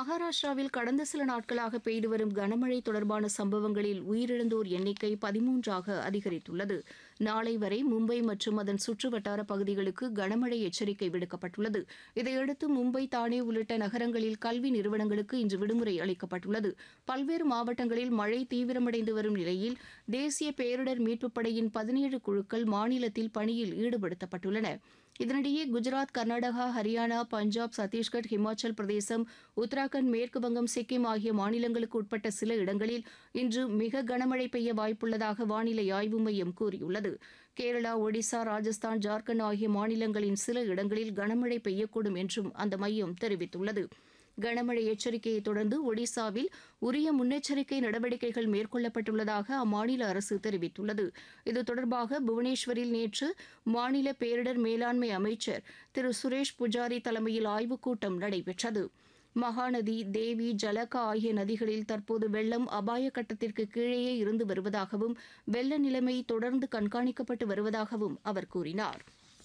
மகாராஷ்டிராவில் கடந்த சில நாட்களாக பெய்து வரும் கனமழை தொடர்பான சம்பவங்களில் உயிரிழந்தோர் எண்ணிக்கை 13ஆக அதிகரித்துள்ளது. நாளை வரை மும்பை மற்றும் அதன் சுற்றுவட்டார பகுதிகளுக்கு கனமழை எச்சரிக்கை விடுக்கப்பட்டுள்ளது. இதையடுத்து மும்பை, தானே உள்ளிட்ட நகரங்களில் கல்வி நிறுவனங்களுக்கு இன்று விடுமுறை அளிக்கப்பட்டுள்ளது. பல்வேறு மாவட்டங்களில் மழை தீவிரமடைந்து வரும் நிலையில் தேசிய பேரிடர் மீட்புப் படையின் 17 குழுக்கள் மாநிலத்தில் பணியில் ஈடுபடுத்தப்பட்டுள்ளன. இதனிடையே குஜராத், கர்நாடகா, ஹரியானா, பஞ்சாப், சத்தீஸ்கர், ஹிமாச்சல் பிரதேசம், உத்தராகண்ட், மேற்கு வங்கம், சிக்கிம் ஆகிய மாநிலங்களுக்கு உட்பட்ட சில இடங்களில் இன்று மிக கனமழை பெய்ய வாய்ப்புள்ளதாக வானிலை ஆய்வு மையம் கூறியுள்ளது. கேரளா, ஒடிசா, ராஜஸ்தான், ஜார்க்கண்ட் ஆகிய மாநிலங்களின் சில இடங்களில் கனமழை பெய்யக்கூடும் என்றும் அந்த மையம் தெரிவித்துள்ளது. கனமழை எச்சரிக்கையை தொடர்ந்து ஒடிசாவில் உரிய முன்னெச்சரிக்கை நடவடிக்கைகள் மேற்கொள்ளப்பட்டுள்ளதாக அம்மாநில அரசு தெரிவித்துள்ளது. இது தொடர்பாக புவனேஸ்வரில் நேற்று மாநில பேரிடர் மேலாண்மை அமைச்சர் திரு சுரேஷ் புஜாரி தலைமையில் ஆய்வுக் கூட்டம் நடைபெற்றது. மகாநதி, தேவி, ஜலகா ஆகிய நதிகளில் தற்போது வெள்ளம் அபாய கட்டத்திற்கு கீழேயே இருந்து வருவதாகவும் வெள்ள நிலைமை தொடர்ந்து கண்காணிக்கப்பட்டு வருவதாகவும் அவர் கூறினார்.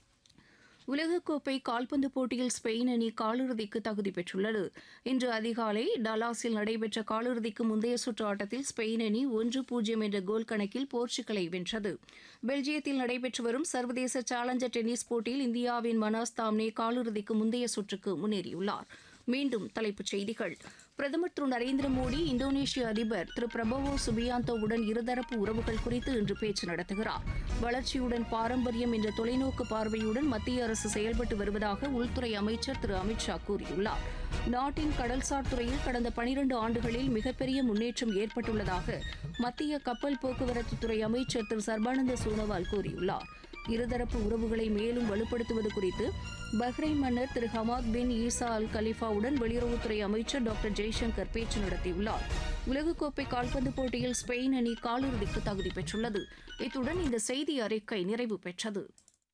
உலகக்கோப்பை கால்பந்து போட்டியில் ஸ்பெயின் அணி காலிறுதிக்கு தகுதி பெற்றுள்ளது. இன்று அதிகாலை டலாஸில் நடைபெற்ற காலிறுதிக்கு முந்தைய சுற்று ஆட்டத்தில் ஸ்பெயின் அணி 1-0 என்ற கோல் கணக்கில் போர்ச்சுகலை வென்றது. பெல்ஜியத்தில் நடைபெற்று வரும் சர்வதேச சேலஞ்சர் டென்னிஸ் போட்டியில் இந்தியாவின் மனாஸ் தாம்னே காலிறுதிக்கு முந்தைய சுற்றுக்கு முன்னேறியுள்ளார். மீண்டும் தலைப்புச் செய்திகள். பிரதமர் திரு நரேந்திர மோடி இந்தோனேஷிய அதிபர் திரு பிரபவோ சுபியாந்தோவுடன் இருதரப்பு உறவுகள் குறித்து இன்று பேச்சு நடத்துகிறார். வளர்ச்சியுடன் பாரம்பரியம் என்ற தொலைநோக்கு பார்வையுடன் மத்திய அரசு செயல்பட்டு வருவதாக உள்துறை அமைச்சர் திரு அமித்ஷா கூறியுள்ளார். நாட்டின் கடல்சார் துறையில் கடந்த 12 ஆண்டுகளில் மிகப்பெரிய முன்னேற்றம் ஏற்பட்டுள்ளதாக மத்திய கப்பல் போக்குவரத்து துறை அமைச்சர் திரு சர்பானந்த சோனோவால் கூறியுள்ளார். இருதரப்பு உறவுகளை மேலும் வலுப்படுத்துவது குறித்து பஹ்ரைன் மன்னர் திரு ஹமாத் பின் ஈசா அல் கலிஃபாவுடன் வெளியுறவுத்துறை அமைச்சர் டாக்டர் ஜெய்சங்கர் பேச்சு நடத்தியுள்ளார். உலகக்கோப்பை கால்பந்து போட்டியில் ஸ்பெயின் அணி காலிறுதிக்கு தகுதி பெற்றுள்ளது. இத்துடன் இந்த செய்தி அறிக்கை நிறைவு பெற்றது.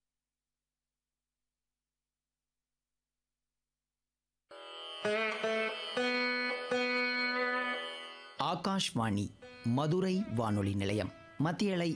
ஆகாஷ்வாணி மதுரை வானொலி நிலையம். மத்திய அலை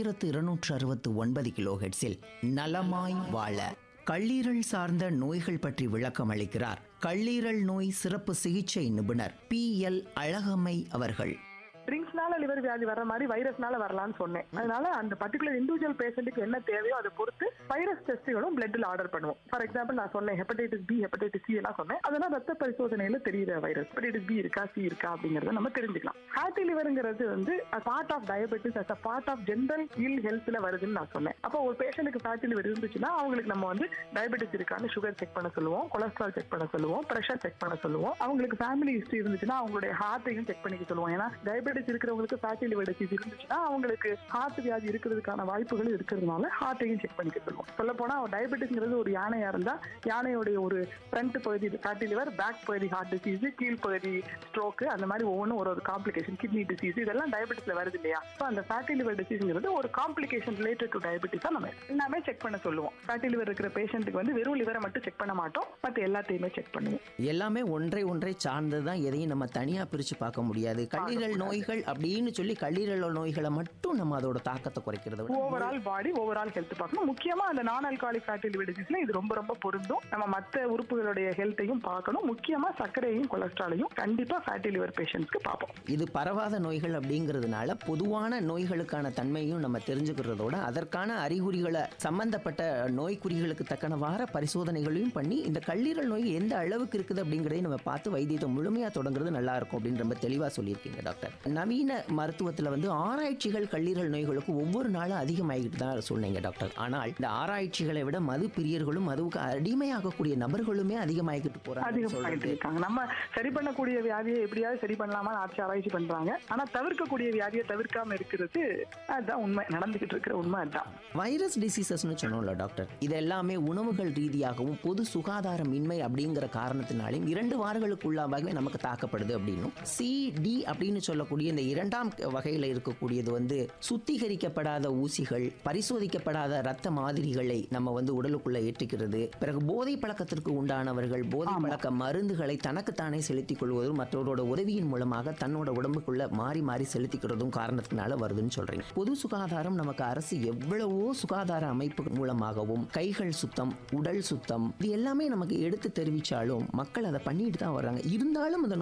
1269 கிலோஹெட்ஸில் நலமாய் வாழ கல்லீரல் சார்ந்த நோய்கள் பற்றி விளக்கம் அளிக்கிறார் கல்லீரல் நோய் சிறப்பு சிகிச்சை நிபுணர் PL அழகம்மை அவர்கள். ட்ரிங்க்ஸ்னால லிவர் வியாதி வர மாதிரி வைரஸ்னால வரலாம்னு சொன்னேன். அதனால அந்த பர்டிகுலர் இண்டிவிஜுவல் பேஷண்ட்டுக்கு என்ன தேவையோ அதை பொறுத்து வைரஸ் டெஸ்ட்டுகளும் பிளட்ல ஆர்டர் பண்ணுவோம். ஃபார் எக்ஸாம்பிள் நான் சொன்னேன் ஹெப்படைட்டிஸ் B, ஹெப்படைட்டிஸ் C எல்லாம் சொன்னேன். அதெல்லாம் ரத்த பரிசோதனையில தெரியுற வைரஸ் ஹெப்படைட்டிஸ் B இருக்கா, C இருக்கா அப்படிங்கறத நம்ம தெரிஞ்சுக்கலாம். ஃபேட்டி லிவர்ங்கிறது வந்து part of diabetes, as a part of general இல் ஹெல்த்ல வருதுன்னு நான் சொன்னேன். அப்போ ஒரு பேஷண்ட்டுக்கு ஃபேட்டி லிவர் இருந்துச்சுன்னா அவங்களுக்கு நம்ம வந்து டயபெட்டிஸ் இருக்கான்னு சுகர் செக் பண்ண சொல்லுவோம், கொலஸ்ட்ரால் செக் பண்ண சொல்லுவோம், பிரஷர் செக் பண்ண சொல்லுவோம். அவங்களுக்கு ஃபேமிலி ஹிஸ்டரி இருந்துச்சுன்னா அவங்களுடைய ஹார்ட்டையும் செக் பண்ணிக்க சொல்லுவோம். ஏன்னா டயபெட்டிஸ் இருக்கிறவங்களுக்கு ஃபேட்டி லிவர் டிசீஸ் இருந்துச்சுன்னா அவங்களுக்கு ஹார்ட் வியாதி இருக்கிறதுக்கான வாய்ப்புகள் இருக்கிறதுனால ஹார்ட்டையும் செக் பண்ணிக்க சொல்லுவோம். சொல்ல போனா டயபெட்டிஸ்ங்கிறது ஒரு யானையா இருந்தா யானையோடைய ஒரு ஃப்ரண்ட் பகுதி ஃபேட்டி லிவர், பேக் பகுதி ஹார்ட் டிசீஸ், கீழ் பகுதி ஸ்ட்ரோக், அந்த மாதிரி ஒவ்வொன்றும் ஒரு காம்ப்ளிகேஷன், கிட்னி டிசீஸ் இதெல்லாம் டயபெட்டிஸ்ல வருது இல்லையா? அந்த ஃபேட்டி லிவர் டிசீஸ்ங்கிறது ஒரு காம்ப்ளிகேஷன் ரிலேட்டட் டு டயபெட்டிஸா நம்ம எல்லாமே செக் பண்ண சொல்லுவோம். ஃபேட்டி லிவர் இருக்கிற பேஷண்ட்டுக்கு வந்து வெறும் லிவரை மட்டும் செக் பண்ண மாட்டோம், மற்ற எல்லாத்தையுமே செக் பண்ணுவோம். எல்லாமே ஒன்றை சார்ந்ததுதான், எதையும் நம்ம தனியா பிரிச்சு பார்க்க முடியாது. கல்லீரல் நோய்கள் அப்படின்னு சொல்லி கல்லீரல் நோய்களை மட்டும் நம்ம அதோட தாக்கத்தை குறைக்கிறது. ஓவரால் பாடி, ஓவரால் ஹெல்த் பார்க்கணும். முக்கியமா அந்த நான் ஆல்கஹாலிக் ஃபேட்டி லிவர் டிசீஸ்ல இது ரொம்ப ரொம்ப பொருந்தும். நம்ம மற்ற உறுப்புகளுடைய ஹெல்த்தையும் பார்க்கணும். முக்கியமா சர்க்கரையும் கொலஸ்ட்ராலையும் கண்டிப்பா ஃபேட்டி லிவர் பேஷண்ட்ஸ்க்கு பார்ப்போம். இது பரவாத நோய்கள் அப்படிங்கிறதுனால பொதுவான நோய்களுக்கான தன்மையும் நம்ம தெரிஞ்சுக்கிறதோட அதற்கான அறிகுறிகளை சம்பந்தப்பட்ட நோய்க்குறிகளுக்கு தக்கனவார பரிசோதனைகளையும் பண்ணி இந்த கல்லீரல் நோய் எந்த அளவுக்கு இருக்குது அப்படிங்கிறதையும் நம்ம பார்த்து வைத்தியத்தை முழுமையா தொடங்குறது நல்லா இருக்கும் அப்படின்னு ரொம்ப தெளிவா சொல்லியிருக்கீங்க டாக்டர். நவீன மருத்துவத்தில் வந்து ஆராய்ச்சிகள் கல்லீரல் நோய்களுக்கு ஒவ்வொரு நாளும் அதிகமாகிட்டு தான் சொன்னீங்க டாக்டர். ஆனால் இந்த ஆராய்ச்சிகளை விட மது பிரியர்களும் மதுவுக்கு அடிமையாகக்கூடிய நபர்களுமே அதிகமாகிட்டு போறாங்க. நம்ம சரி பண்ணக்கூடிய வியாதியை எப்படியாவது சரி பண்ணலாமா ஆராய்ச்சி பண்றாங்க. ஆனா தவிர்க்கக்கூடிய வியாதியை தவிர்க்காம இருக்கிறது அதுதான் உண்மை, நடந்துகிட்டு இருக்கிற உண்மை அதுதான். வைரஸ் டிசீசஸ்னு சொன்னோம்ல டாக்டர், இது எல்லாமே உணவுகள் ரீதியாகவும் பொது சுகாதாரமின்மை அப்படிங்கிற காரணத்தினாலும் 2 வாரங்களுக்குள்ளாகவே நமக்கு தாக்கப்படுது அப்படின்னும் CD அப்படின்னு சொல்லக்கூடிய இந்த 2ஆம் வகையில் இருக்கக்கூடியது வந்து சுத்திகரிக்கப்படாத ஊசிகள், பரிசோதிக்கப்படாத ரத்த மாதிரிகளை நம்ம வந்து உடலுக்குள்ள ஏற்றிக்கிறது. பிறகு போதை பழக்கத்திற்கு உண்டானவர்கள் போதை பழக்க மருந்துகளை தனக்குத்தானே செலுத்திக் கொள்வதும் மற்றவரோட உதவியின் மூலமாக தன்னோட உடம்புக்குள்ள மாறி மாறி செலுத்திக்கிறதும் காரணத்தினால வருதுன்னு சொல்றீங்க. பொது சுகாதாரம் நமக்கு அரசு எவ்வளவோ சுகாதார அமைப்பு மூலமாகவும் கைகள் சுத்தம், உடல் சுத்தம் இது எல்லாமே நமக்கு எடுத்து தெரிவிச்சாலும் மக்கள் அதை பண்ணிட்டு தான் வர்றாங்க. இருந்தாலும் அந்த